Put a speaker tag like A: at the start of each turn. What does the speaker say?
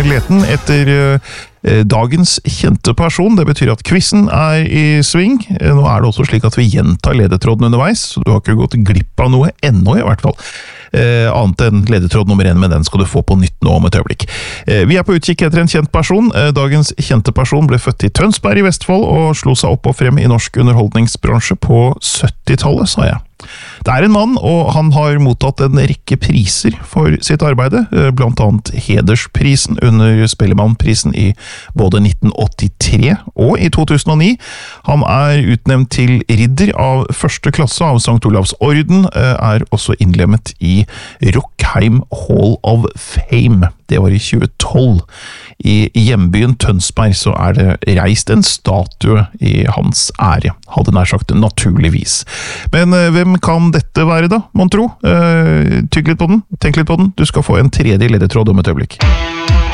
A: Leten etter dagens kjente person. Det betyr at quizen i sving. Nå det også slik at vi gjentar ledetråden underveis, så du har ikke gått glipp av noe ennå i hvert fall. Annet enn ledetråd nummer 1, men den skal du få på nytt nå om et øyeblikk. Vi på utkikk etter en kjent person. Dagens kjente person ble født i Tønsberg i Vestfold og slo seg opp og frem i norsk underholdningsbransje på 70-tallet, sa jeg. Det en mann, og han har mottatt en rekke priser for sitt arbeide, blant annet Hedersprisen under Spellemannprisen i både 1983 og i 2009. Han utnevnt til ridder av første klasse av St. Olavs Orden, også innlemmet i Rockheim Hall of Fame. Det var i 2012. I hjembyen Tønsberg så det reist en statue i hans ære, hadde nær sagt naturligvis. Men hvem kan dette være da, mon tro? Tygg litt på den, tenk litt på den. Du skal få en tredje ledetråd om et øyeblikk.